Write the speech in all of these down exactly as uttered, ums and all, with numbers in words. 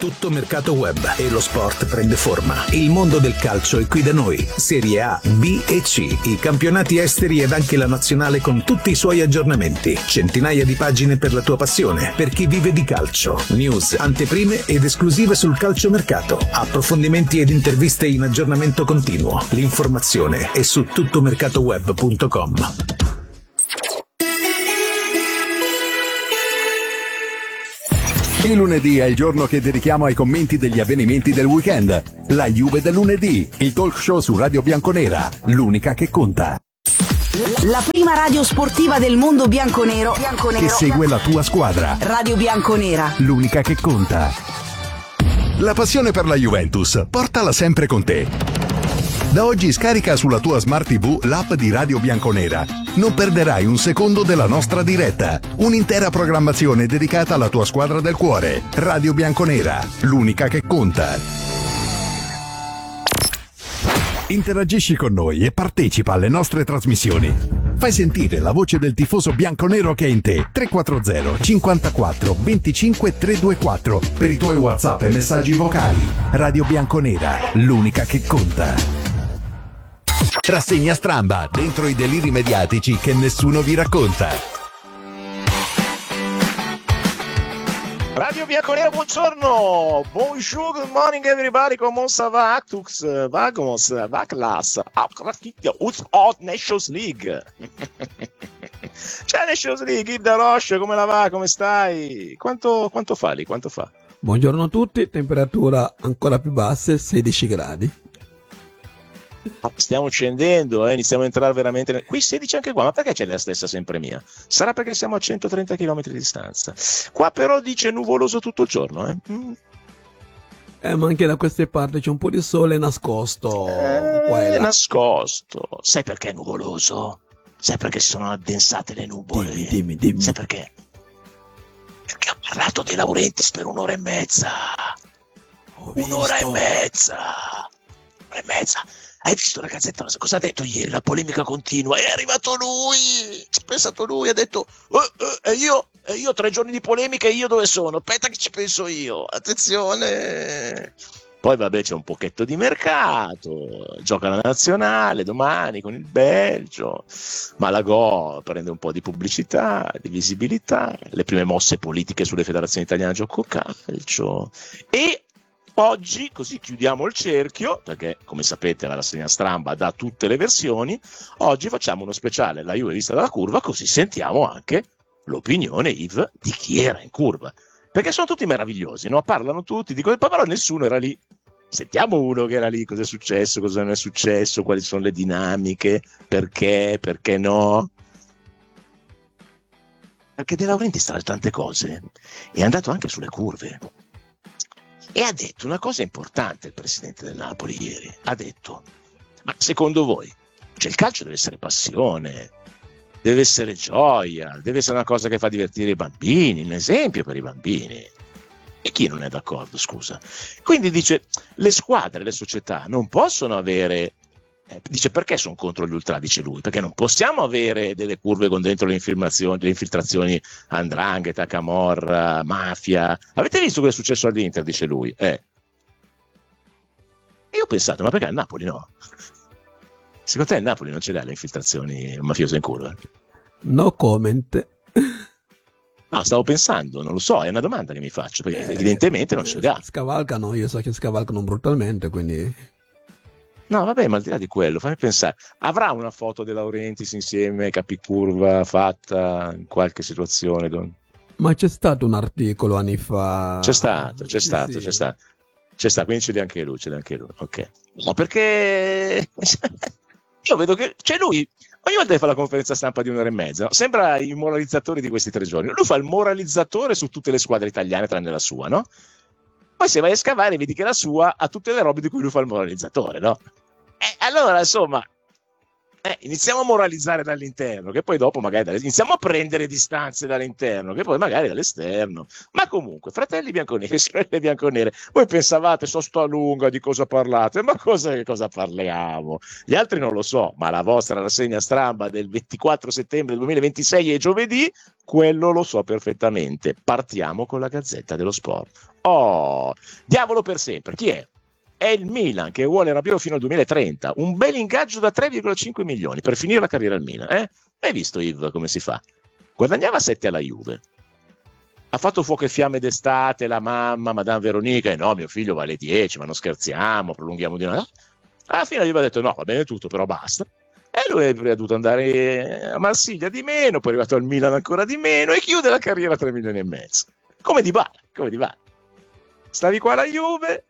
Tutto mercato web e lo sport prende forma. Il mondo del calcio è qui da noi. Serie A, B e C, i campionati esteri ed anche la nazionale con tutti i suoi aggiornamenti. Centinaia di pagine per la tua passione, per chi vive di calcio. News, anteprime ed esclusive sul calciomercato. Approfondimenti ed interviste in aggiornamento continuo. L'informazione è su tuttomercatoweb punto com. Il lunedì è il giorno che dedichiamo ai commenti degli avvenimenti del weekend. La Juve del lunedì, il talk show su Radio Bianconera, l'unica che conta. La prima radio sportiva del mondo bianconero, bianconero che segue la tua squadra. Radio Bianconera, l'unica che conta. La passione per la Juventus, portala sempre con te. Da oggi scarica sulla tua Smart tivù l'app di Radio Bianconera. Non perderai un secondo della nostra diretta. Un'intera programmazione dedicata alla tua squadra del cuore. Radio Bianconera, l'unica che conta. Interagisci con noi e partecipa alle nostre trasmissioni. Fai sentire la voce del tifoso bianconero che è in te. tre quattro zero cinquantaquattro venticinque trecentoventiquattro per i tuoi WhatsApp e messaggi vocali. Radio Bianconera, l'unica che conta. Rassegna Stramba, dentro i deliri mediatici che nessuno vi racconta. Radio Bianconera, buongiorno. Bonjour, good morning everybody. Comment ça va? Actux, va comment ça va? Class. Out Nations League. C'è Nations League, Yves da Roche, come la va? Come stai? Quanto, quanto fa lì? Quanto fa? Buongiorno a tutti, temperatura ancora più bassa, sedici gradi. Stiamo scendendo, eh, iniziamo a entrare veramente. Qui sedici anche qua, ma perché c'è la stessa sempre mia? Sarà perché siamo a centotrenta chilometri di distanza. Qua però dice nuvoloso tutto il giorno, eh. Mm. Eh, ma anche da queste parti c'è un po' di sole nascosto. Eh, qua e là. Nascosto. Sai perché è nuvoloso? Sai perché si sono addensate le nuvole? Dimmi, dimmi, dimmi. Sai perché? Perché ho parlato di Laurentiis per un'ora e mezza. Ho Un'ora visto. e mezza. Un'ora e mezza. Hai visto la Gazzetta? Cosa ha detto ieri? La polemica continua. È arrivato lui. Ci ha pensato lui. Ha detto: eh, eh, e io, e io tre giorni di polemica e io dove sono? Aspetta che ci penso io. Attenzione. Poi vabbè, c'è un pochetto di mercato. Gioca la nazionale domani con il Belgio. Malagò prende un po' di pubblicità, di visibilità. Le prime mosse politiche sulle federazioni italiane gioco calcio. E oggi, così chiudiamo il cerchio, perché come sapete la rassegna Stramba dà tutte le versioni. Oggi facciamo uno speciale, la Juve vista dalla curva, così sentiamo anche l'opinione, Yves, di chi era in curva. Perché sono tutti meravigliosi, no? Parlano tutti, dicono, però nessuno era lì. Sentiamo uno che era lì, cosa è successo, cosa non è successo, quali sono le dinamiche, perché, perché no. Perché De Laurentiis tra le tante cose è andato anche sulle curve. E ha detto una cosa importante il presidente del Napoli ieri. Ha detto: ma secondo voi, cioè il calcio deve essere passione, deve essere gioia, deve essere una cosa che fa divertire i bambini, un esempio per i bambini. E chi non è d'accordo, scusa? Quindi dice, le squadre, le società non possono avere... Eh, dice, perché sono contro gli ultra? Dice lui, perché non possiamo avere delle curve con dentro le infiltrazioni, le infiltrazioni 'ndrangheta, camorra, mafia. Avete visto cosa è successo all'Inter? Dice lui. Eh. E io ho pensato, ma perché al Napoli no? Secondo te il Napoli non ce l'ha le infiltrazioni mafiose in curva? No comment. No, stavo pensando, non lo so, è una domanda che mi faccio, perché eh, evidentemente non ce l'ha. Scavalcano, io so che scavalcano brutalmente, quindi... No, vabbè, ma al di là di quello, fammi pensare, avrà una foto De Laurentiis insieme, capicurva, fatta in qualche situazione? Don... Ma c'è stato un articolo anni fa. C'è stato, c'è stato, sì. c'è stato, c'è stato, quindi ce l'ha anche lui, ce l'ha anche lui, ok. No, perché io vedo che, cioè lui, ogni volta che fa la conferenza stampa di un'ora e mezza, no? Sembra il moralizzatore di questi tre giorni, lui fa il moralizzatore su tutte le squadre italiane tranne la sua, no? Poi se vai a scavare vedi che la sua ha tutte le robe di cui lui fa il moralizzatore, no? E allora, insomma, Eh, iniziamo a moralizzare dall'interno, che poi dopo magari dalle... iniziamo a prendere distanze dall'interno, che poi magari dall'esterno. Ma comunque, fratelli bianconeri, sorelle bianconere, voi pensavate, so sto a lunga di cosa parlate, ma cosa, di cosa parliamo? Gli altri non lo so, ma la vostra rassegna stramba del ventiquattro settembre duemilaventisei è giovedì, quello lo so perfettamente. Partiamo con la Gazzetta dello Sport. Oh, diavolo per sempre, chi è? È il Milan che vuole Rabiot fino al duemilatrenta, un bel ingaggio da tre virgola cinque milioni per finire la carriera al Milan. Eh? Hai visto Yves come si fa? Guadagnava sette alla Juve, ha fatto fuoco e fiamme d'estate la mamma, Madame Veronica, e no, mio figlio vale dieci, ma non scherziamo, prolunghiamo di una... Alla fine la Juve ha detto no, va bene tutto, però basta. E lui è dovuto andare a Marsiglia di meno, poi è arrivato al Milan ancora di meno e chiude la carriera a tre milioni e mezzo. Come Dybala, come Dybala. Stavi qua alla Juve,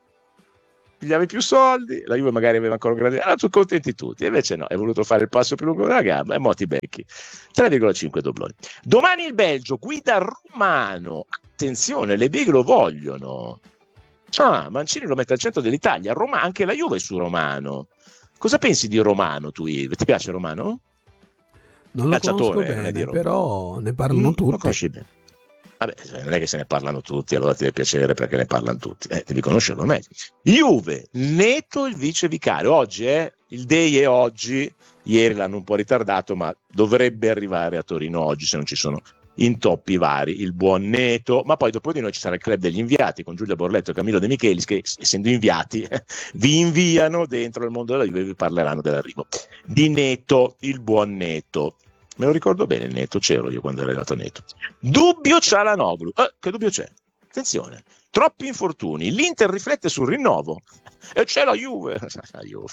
pigliavi più soldi, la Juve magari aveva ancora un grande... Erano tutti contenti tutti, invece no, hai voluto fare il passo più lungo della gamba e mo ti becchi tre virgola cinque dobloni. Domani il Belgio, guida Romano, attenzione, le big lo vogliono. Ah, Mancini lo mette al centro dell'Italia, Roma, anche la Juve è su Romano. Cosa pensi di Romano tu, Yves? Ti piace Romano? Non lo Calciatore, conosco non è di bene, Roma. però ne parlano Mm, tutti. Lo conosci bene. Vabbè, non è che se ne parlano tutti, allora ti deve piacere perché ne parlano tutti, eh, devi conoscerlo meglio. Juve, Neto il vice vicario, oggi è, il day è oggi, ieri l'hanno un po' ritardato, ma dovrebbe arrivare a Torino oggi se non ci sono intoppi vari, il buon Neto, ma poi dopo di noi ci sarà il club degli inviati con Giulia Borletto e Camillo De Michelis che essendo inviati vi inviano dentro il mondo della Juve e vi parleranno dell'arrivo di Neto, il buon Neto. Me lo ricordo bene il Neto, c'ero io quando era arrivato Neto. Dubbio Cialanoglu. Eh, che dubbio c'è? Attenzione, troppi infortuni. L'Inter riflette sul rinnovo. E c'è la Juve. La Juve.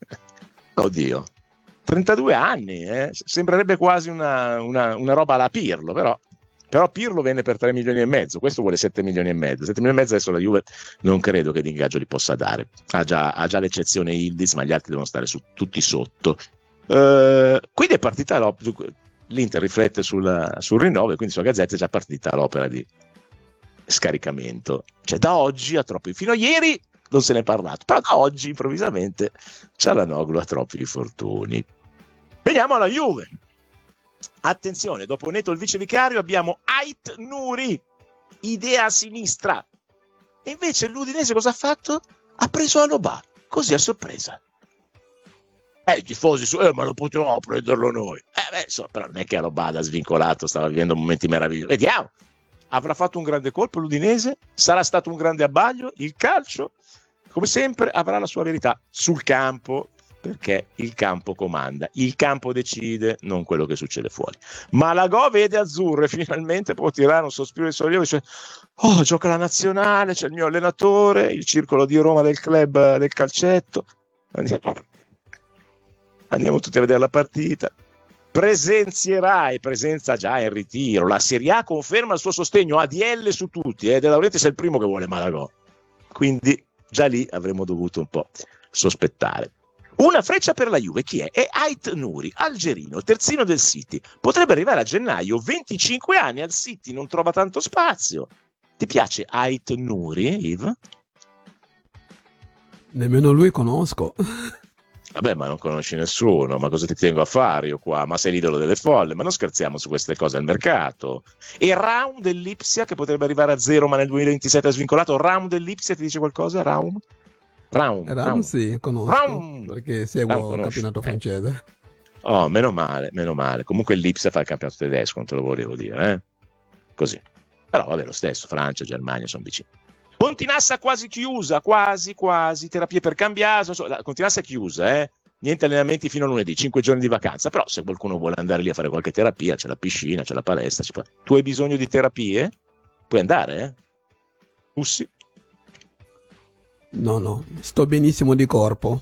Oddio. trentadue anni, eh? Sembrerebbe quasi una, una, una roba alla Pirlo, però, però Pirlo venne per tre milioni e mezzo, questo vuole sette milioni e mezzo. sette milioni e mezzo adesso la Juve non credo che l'ingaggio li possa dare. Ha già, ha già l'eccezione Yildiz, ma gli altri devono stare su, tutti sotto. Uh, quindi è partita l'opera, l'Inter riflette sul, sul rinnovo e quindi sulla Gazzetta è già partita l'opera di scaricamento, cioè da oggi a troppi, fino a ieri non se ne è parlato, però da oggi improvvisamente Cialanoglu ha troppi infortuni. Veniamo alla Juve, attenzione, dopo Neto il vice vicario abbiamo Ait Nouri, idea a sinistra, e invece l'Udinese cosa ha fatto? Ha preso Alobà, così a sorpresa. Eh, i tifosi su, eh, ma lo potevamo prenderlo noi. Eh, beh, so, però non è che Alobada svincolato stava vivendo momenti meravigliosi. Vediamo. Avrà fatto un grande colpo l'Udinese? Sarà stato un grande abbaglio? Il calcio, come sempre, avrà la sua verità sul campo, perché il campo comanda. Il campo decide, non quello che succede fuori. Malagò vede azzurro e finalmente può tirare un sospiro di sollievo e dice: oh, gioca la nazionale, c'è il mio allenatore, il circolo di Roma del club del calcetto. Andiamo. Andiamo tutti a vedere la partita. Presenzierai, presenza già in ritiro. La Serie A conferma il suo sostegno A D L su tutti. Eh. De Laurentiis è il primo che vuole Malagò. Quindi già lì avremmo dovuto un po' sospettare. Una freccia per la Juve, chi è? È Ait Nouri, algerino, terzino del City. Potrebbe arrivare a gennaio, venticinque anni al City, non trova tanto spazio. Ti piace Ait Nouri, Yves? Nemmeno lui conosco. Vabbè, ma non conosci nessuno, ma cosa ti tengo a fare io qua? Ma sei l'idolo delle folle, ma non scherziamo su queste cose al mercato. E Raum dell'Ipsia che potrebbe arrivare a zero ma nel duemilaventisette è svincolato. Raum dell'Ipsia ti dice qualcosa? Raum? Raum, Ram Raum. sì, conosco, Raum. perché seguo Raum il conosci. campionato Eh. francese. Oh, meno male, meno male. Comunque l'Ipsia fa il campionato tedesco, non te lo volevo dire, eh? Così. Però vabbè, lo stesso, Francia, Germania sono vicini. Continassa quasi chiusa, quasi, quasi, terapie per Cambiaso, so, la Continassa è chiusa, eh? Niente allenamenti fino a lunedì, cinque giorni di vacanza, però se qualcuno vuole andare lì a fare qualche terapia, c'è la piscina, c'è la palestra, c'è... tu hai bisogno di terapie? Puoi andare, eh? Ussi? No, no, sto benissimo di corpo.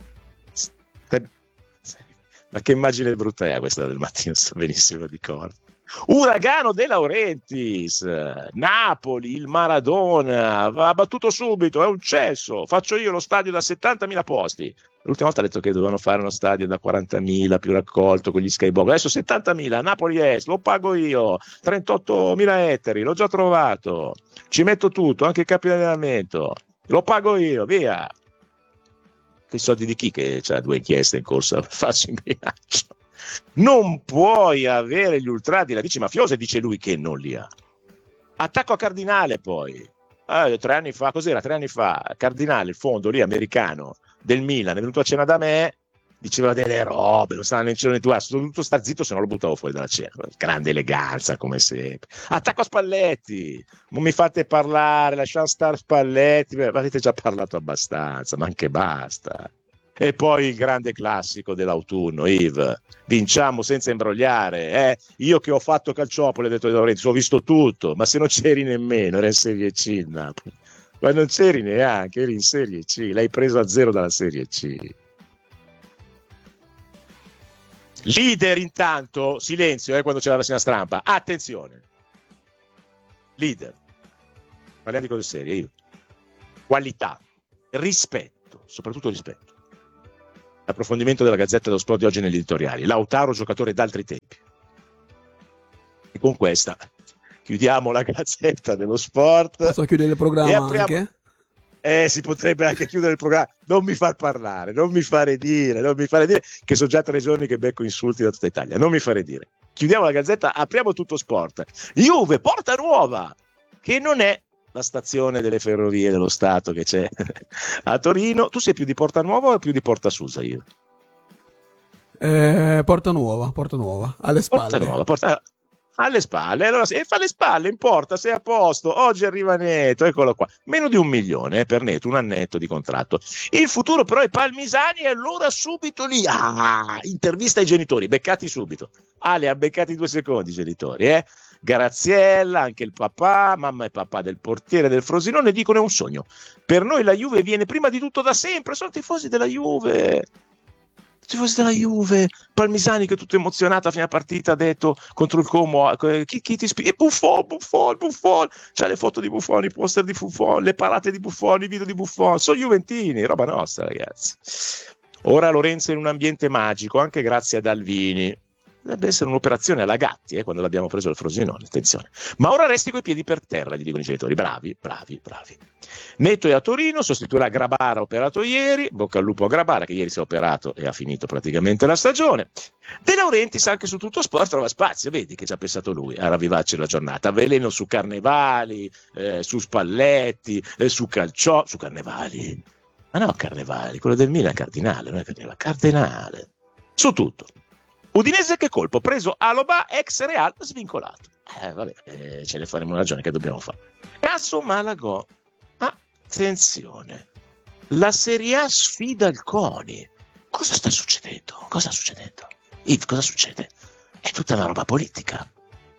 Ma che immagine brutta è questa del mattino, sto benissimo di corpo. Uragano De Laurentiis, Napoli, il Maradona, ha battuto subito, è un cesso, faccio io lo stadio da settantamila posti. L'ultima volta ha detto che dovevano fare uno stadio da quarantamila più raccolto con gli skybox, adesso settantamila, Napoli Est, lo pago io, trentottomila ettari, l'ho già trovato, ci metto tutto, anche il campo di allenamento, lo pago io, via. i soldi di chi che c'ha due inchieste in corso a farsi in bilancio? Non puoi avere gli ultrati della vice mafiosa, dice lui che non li ha. Attacco a Cardinale poi. Eh, tre anni fa, cos'era? Tre anni fa, Cardinale, il fondo lì americano del Milan, è venuto a cena da me, diceva delle robe, non stavano in cielo né tu, sono dovuto star zitto se non lo buttavo fuori dalla cena. Grande eleganza come sempre. Attacco a Spalletti, non mi fate parlare, lasciamo stare Spalletti, beh, avete già parlato abbastanza, ma anche basta. E poi il grande classico dell'autunno, Yves, vinciamo senza imbrogliare, eh? Io che ho fatto Calciopoli, ho detto ai Laurenti, ho visto tutto, ma se non c'eri nemmeno, era in Serie C il Napoli, ma non c'eri neanche, eri in Serie C, l'hai preso a zero dalla Serie C. Leader intanto, silenzio eh, quando c'è la rassegna stampa, attenzione, leader, parliamo di cose serie, io. Qualità, rispetto, soprattutto rispetto. Approfondimento della Gazzetta dello Sport di oggi negli editoriali. Lautaro, giocatore d'altri tempi. E con questa chiudiamo la Gazzetta dello Sport. Posso chiudere il programma apriamo... anche? Eh, si potrebbe anche chiudere il programma. Non mi far parlare, non mi fare dire, non mi fare dire che sono già tre giorni che becco insulti da tutta Italia. Non mi fare dire. Chiudiamo la Gazzetta, apriamo tutto sport. Juve, Porta Nuova, che non è la stazione delle ferrovie dello Stato che c'è a Torino. Tu sei più di Porta Nuova o più di Porta Susa? Io eh, Porta Nuova, Porta Nuova, alle spalle. Porta Nuova, porta... alle spalle. Allora, se fa le spalle in porta, sei a posto. Oggi arriva Neto, eccolo qua. Meno di un milione eh, per Neto, un annetto di contratto. Il futuro però è Palmisani, e allora subito lì, ah, intervista ai genitori, beccati subito. Ah, li ha beccati due secondi i genitori, eh? Graziella, anche il papà, mamma e papà del portiere del Frosinone dicono è un sogno. Per noi la Juve viene prima di tutto da sempre, sono tifosi della Juve. Tifosi della Juve, Palmisani che tutto emozionato a fine partita ha detto contro il Como, chi, chi ti spiega? Buffon, Buffon, Buffon, c'ha le foto di Buffon, i poster di Buffon, le parate di Buffon, i video di Buffon, sono juventini, roba nostra ragazzi. Ora Lorenzo in un ambiente magico, anche grazie ad Alvini. Deve essere un'operazione alla Gatti eh, quando l'abbiamo preso al Frosinone, attenzione. Ma ora resti coi piedi per terra, gli dicono i genitori. Bravi, bravi, bravi. Neto è a Torino, sostituirà Grabara operato ieri, bocca al lupo a Grabara che ieri si è operato e ha finito praticamente la stagione. De Laurentiis anche su Tutto Sport trova spazio, vedi che ci ha pensato lui a ravvivarci la giornata. Veleno su Carnevali, eh, su Spalletti, eh, su Calciò, su Carnevali. Ma no, Carnevali, quello del Milan Cardinale, non è Carnevali, Cardinale. Su tutto. Udinese che colpo, preso Alobà, ex Real, svincolato. Eh, vabbè, eh, ce ne faremo una ragione, che dobbiamo fare? Caso Malagò. Attenzione, la Serie A sfida il CONI. Cosa sta succedendo? Cosa sta succedendo? Yves, cosa succede? È tutta una roba politica.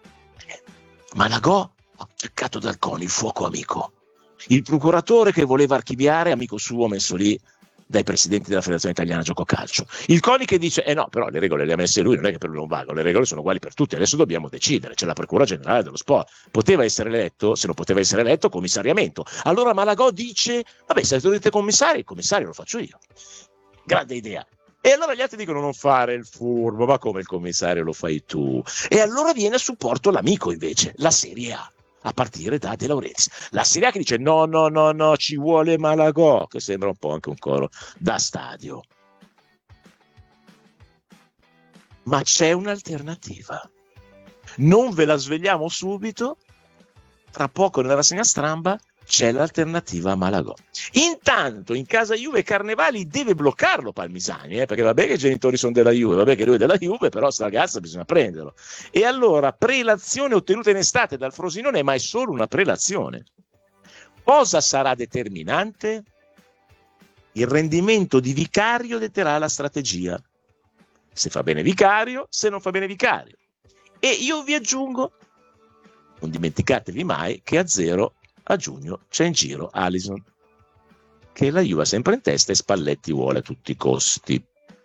Malagò ha cercato dal CONI il fuoco amico. Il procuratore che voleva archiviare, amico suo messo lì dai presidenti della Federazione Italiana Gioco Calcio. Il CONI che dice, eh no, però le regole le ha messe lui, non è che per lui non valgono, le regole sono uguali per tutti, adesso dobbiamo decidere, c'è la Procura Generale dello Sport. Poteva essere eletto, se non poteva essere eletto, commissariamento. Allora Malagò dice, vabbè, se dovete commissari, il commissario lo faccio io. Grande idea. E allora gli altri dicono non fare il furbo, ma come il commissario lo fai tu? E allora viene a supporto l'amico invece, la Serie A. A partire da De Laurentiis, la Serie A che dice no no no no ci vuole Malagò, che sembra un po' anche un coro da stadio, ma c'è un'alternativa, non ve la svegliamo subito, tra poco nella rassegna stampa c'è l'alternativa a Malagò. Intanto in casa Juve Carnevali deve bloccarlo Palmisani, eh, perché vabbè che i genitori sono della Juve, vabbè che lui è della Juve, però sta ragazza bisogna prenderlo. E allora prelazione ottenuta in estate dal Frosinone, ma è solo una prelazione. Cosa sarà determinante? Il rendimento di Vicario detterà la strategia. Se fa bene Vicario, se non fa bene Vicario. E io vi aggiungo, non dimenticatevi mai che a zero a giugno c'è in giro Alisson, che la Juve ha sempre in testa e Spalletti vuole a tutti i costi.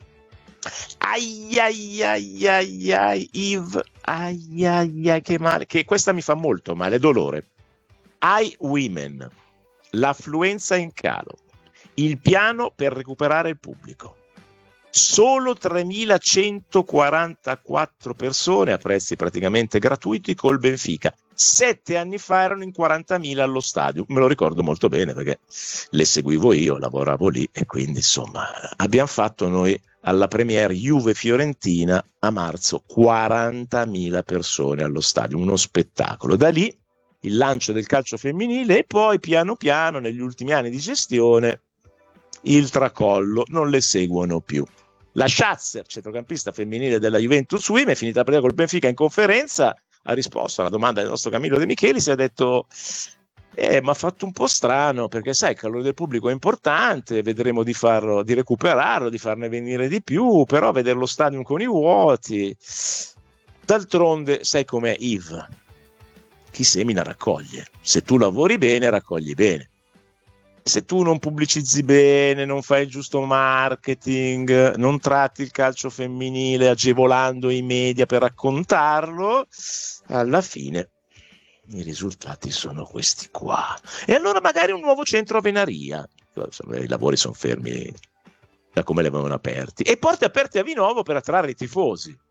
Ai ai ai ai ai Yves, ai ai ai che male, che questa mi fa molto male, dolore. Ai Women, l'affluenza in calo, il piano per recuperare il pubblico. Solo tremilacentoquarantaquattro persone a prezzi praticamente gratuiti col Benfica. Sette anni fa erano in quarantamila allo stadio, me lo ricordo molto bene perché le seguivo io, lavoravo lì, e quindi insomma abbiamo fatto noi alla premiere Juve-Fiorentina a marzo quarantamila persone allo stadio, uno spettacolo. Da lì il lancio del calcio femminile e poi piano piano negli ultimi anni di gestione il tracollo, non le seguono più. La Schatzer, centrocampista femminile della Juventus Women, è finita prima col Benfica in conferenza, ha risposto alla domanda del nostro Camillo De Michelis e ha detto eh, mi ha fatto un po' strano perché sai il calore del pubblico è importante, vedremo di farlo, di recuperarlo, di farne venire di più, però vedere lo stadio con i vuoti, d'altronde sai com'è Yves, chi semina raccoglie, se tu lavori bene raccogli bene, se tu non pubblicizzi bene, non fai il giusto marketing, non tratti il calcio femminile agevolando i media per raccontarlo, alla fine i risultati sono questi qua. E allora magari un nuovo centro a Venaria, i lavori sono fermi da come li avevano aperti, e porte aperte a Vinovo per attrarre i tifosi.